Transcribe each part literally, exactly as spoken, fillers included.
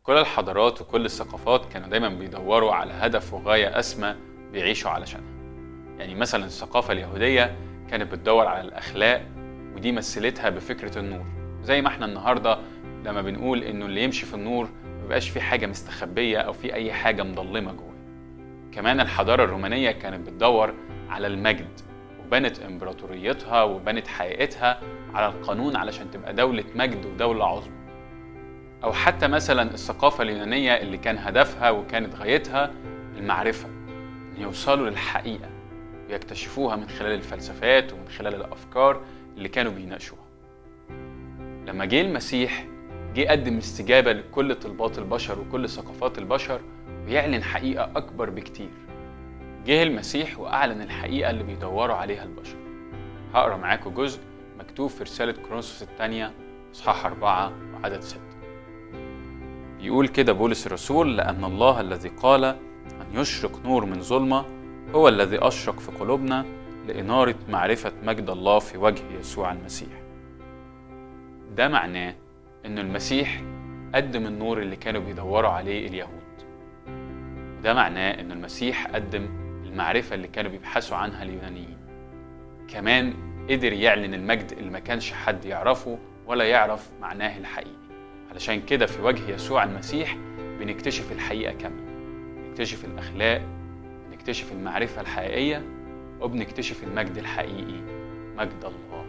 كل الحضارات وكل الثقافات كانوا دايما بيدوروا على هدف وغاية أسمى بيعيشوا علشانها. يعني مثلا الثقافة اليهودية كانت بتدور على الأخلاق، ودي مثلتها بفكرة النور، زي ما احنا النهاردة لما بنقول إنه اللي يمشي في النور مبقاش في حاجة مستخبية أو في أي حاجة مضلمة جوه. كمان الحضارة الرومانية كانت بتدور على المجد، وبنت إمبراطوريتها وبنت حقيقتها على القانون علشان تبقى دولة مجد ودولة عظمى. أو حتى مثلا الثقافة اليونانية اللي كان هدفها وكانت غايتها المعرفة، إن يوصلوا للحقيقة ويكتشفوها من خلال الفلسفات ومن خلال الأفكار اللي كانوا بيناقشوها. لما جه المسيح جه قدم استجابة لكل طلبات البشر وكل ثقافات البشر، ويعلن حقيقة أكبر بكتير. جه المسيح وأعلن الحقيقة اللي بيدوروا عليها البشر. هقرأ معاكم جزء مكتوب في رسالة كورنثوس الثانية إصحاح أربعة وعدد ستة. يقول كده بولس الرسول: لأن الله الذي قال أن يشرق نور من ظلمة هو الذي أشرق في قلوبنا لإنارة معرفة مجد الله في وجه يسوع المسيح. ده معناه إن المسيح قدم النور اللي كانوا بيدوروا عليه اليهود. ده معناه إن المسيح قدم المعرفة اللي كانوا بيبحثوا عنها اليونانيين. كمان قدر يعلن المجد اللي ما كانش حد يعرفه ولا يعرف معناه الحقيقي. علشان كده في وجه يسوع المسيح بنكتشف الحقيقة كاملة، بنكتشف الأخلاق، بنكتشف المعرفة الحقيقية، وبنكتشف المجد الحقيقي، مجد الله.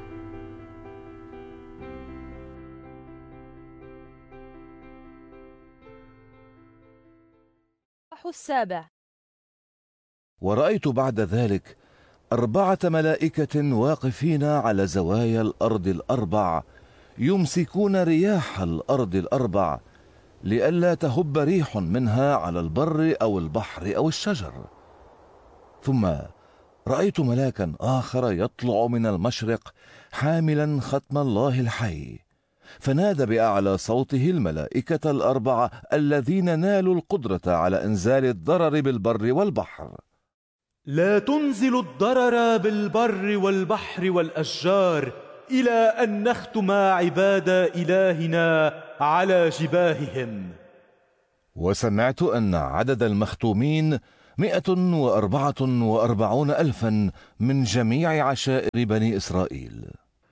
السابع. ورأيت بعد ذلك أربعة ملائكة واقفين على زوايا الأرض الأربع، يمسكون رياح الأرض الأربع لئلا تهب ريح منها على البر أو البحر أو الشجر. ثم رأيت ملاكا آخر يطلع من المشرق حاملا ختم الله الحي، فنادى بأعلى صوته الملائكة الأربعة الذين نالوا القدرة على إنزال الضرر بالبر والبحر: لا تنزل الضرر بالبر والبحر والأشجار إلى أن نختم عباد إلهنا على جباههم. وسمعت أن عدد المختومين مئة وأربعة وأربعون ألفا من جميع عشائر بني إسرائيل.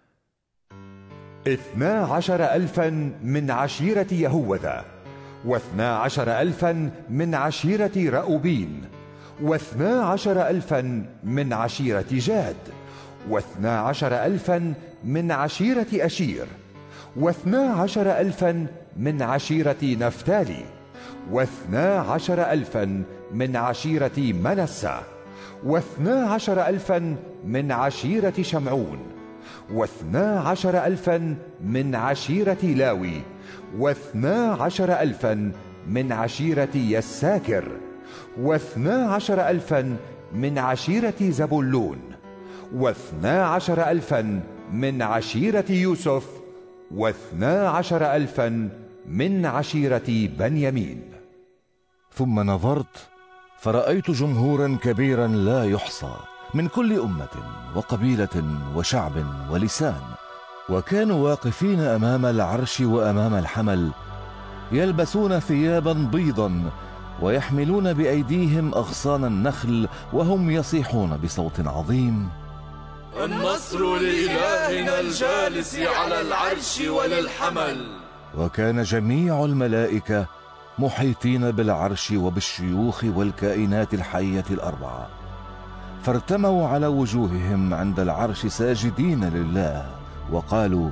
اثنا عشر ألفا من عشيرة يهوذا، واثنا عشر ألفا من عشيرة رأوبين، واثنا عشر ألفا من عشيرة جاد، واثنا عشر ألفا من عشيرة أشير، واثنا عشر ألفا من عشيرة نفتالي، واثنا عشر ألفا من عشيرة منسى، واثنا عشر ألفا من عشيرة شمعون، واثنا عشر ألفا من عشيرة لاوي، واثنا عشر ألفا من عشيرة يساكر، واثنا عشر ألفا من عشيرة زبولون، واثنا عشر ألفا من عشيرة يوسف، واثنا عشر ألفا من عشيرة بنيامين. ثم نظرت فرأيت جمهورا كبيرا لا يحصى من كل أمة وقبيلة وشعب ولسان، وكانوا واقفين أمام العرش وأمام الحمل، يلبسون ثيابا بيضا، ويحملون بأيديهم أغصان النخل، وهم يصيحون بصوت عظيم: النصر لإلهنا الجالس على العرش وللحمل. وكان جميع الملائكة محيطين بالعرش وبالشيوخ والكائنات الحية الأربعة، فارتموا على وجوههم عند العرش ساجدين لله، وقالوا: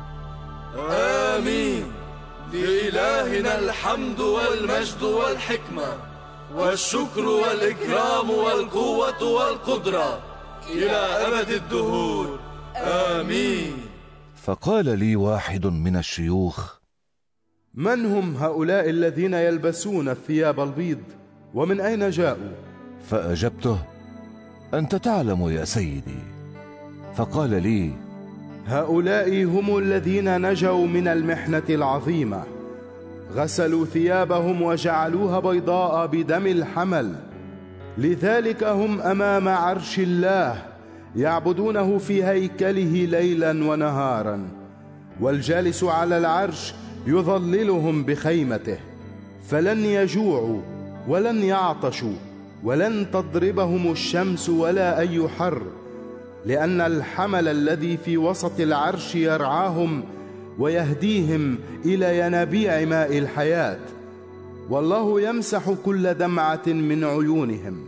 آمين. لإلهنا الحمد والمجد والحكمة والشكر والإكرام والقوة والقدرة إلى أبد الدهور. آمين. فقال لي واحد من الشيوخ: من هم هؤلاء الذين يلبسون الثياب البيض، ومن أين جاءوا؟ فأجبته: أنت تعلم يا سيدي. فقال لي: هؤلاء هم الذين نجوا من المحنة العظيمة، غسلوا ثيابهم وجعلوها بيضاء بدم الحمل، لذلك هم أمام عرش الله يعبدونه في هيكله ليلا ونهارا، والجالس على العرش يظللهم بخيمته. فلن يجوعوا ولن يعطشوا ولن تضربهم الشمس ولا أي حر، لأن الحمل الذي في وسط العرش يرعاهم ويهديهم إلى ينابيع ماء الحياة، والله يمسح كل دمعة من عيونهم.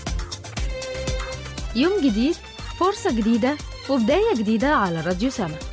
يوم جديد، فرصة جديدة، وبداية جديدة على راديو سما.